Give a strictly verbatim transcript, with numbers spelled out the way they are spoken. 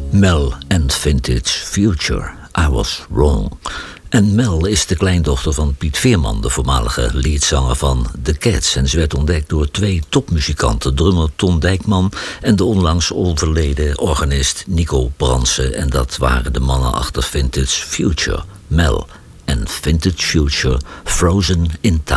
Mel and Vintage Future, I Was Wrong. En Mel is de kleindochter van Piet Veerman, de voormalige leadzanger van The Cats. En ze werd ontdekt door twee topmuzikanten, drummer Ton Dijkman en de onlangs overleden organist Nico Bransen. En dat waren de mannen achter Vintage Future, Mel en Vintage Future, Frozen in Time.